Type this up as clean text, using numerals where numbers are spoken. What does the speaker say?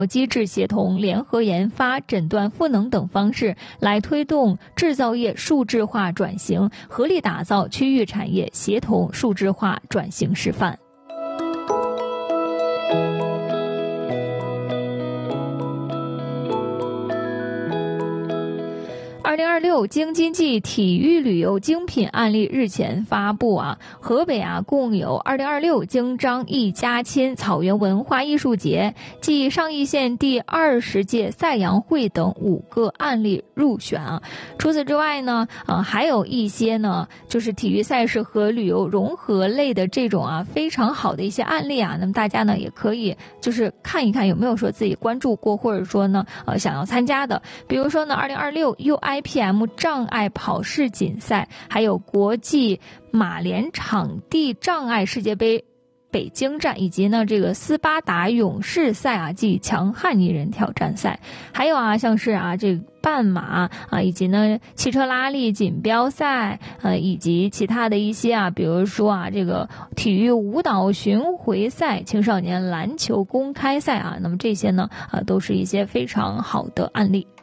机制协同、联合研发、诊断赋能等方式来推动制造业数字化转型，合力打造区域产业协同数字化转型示范。2026京津冀体育旅游精品案例日前发布河北共有2026京张一家亲草原文化艺术节暨上邑县第20届赛阳会等5个案例入选除此之外呢，还有一些呢，就是体育赛事和旅游融合类的这种非常好的一些案例那么大家呢也可以就是看一看有没有说自己关注过，或者说呢想要参加的。比如说呢2026 UIPM 障碍跑世锦赛，还有国际马连场地障碍世界杯北京站，以及呢这个斯巴达勇士赛暨强悍泥人挑战赛，还有像是这个半马以及呢汽车拉力锦标赛以及其他的一些比如说这个体育舞蹈巡回赛、青少年篮球公开赛那么这些呢都是一些非常好的案例。